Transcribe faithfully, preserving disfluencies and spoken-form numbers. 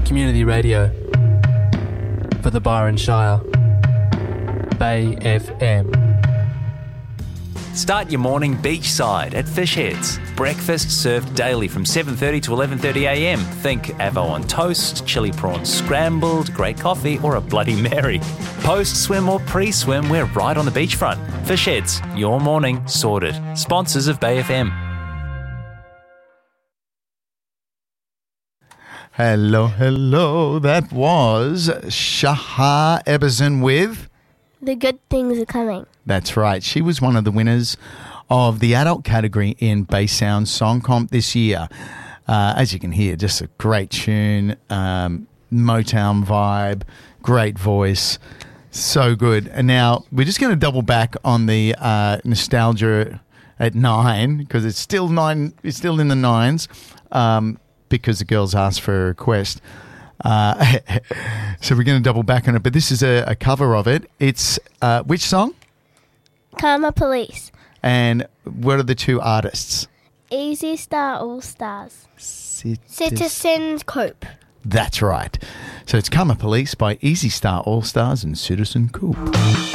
Community radio for the Byron Shire. Bay F M. Start your morning beachside at Fish Heads. Breakfast served daily from seven thirty to eleven thirty a m. Think avo on toast, chili prawns scrambled, great coffee or a Bloody Mary. Post-swim or pre-swim, we're right on the beachfront. Fish Heads, your morning sorted. Sponsors of Bay F M. Hello, hello. That was Shahar Eberson with... The Good Things Are Coming. That's right. She was one of the winners of the adult category in Bay Sound Song Comp this year. Uh, as you can hear, just a great tune, um, Motown vibe, great voice, so good. And now we're just going to double back on the uh, nostalgia at nine because it's still nine. It's still in the nines um, because the girls asked for a request. Uh, so we're going to double back on it, but this is a, a cover of it. It's uh, which song? Karma Police. And what are the two artists? Easy Star All Stars. Citi- Citizen Cope. That's right. So it's Karma Police by Easy Star All Stars and Citizen Cope.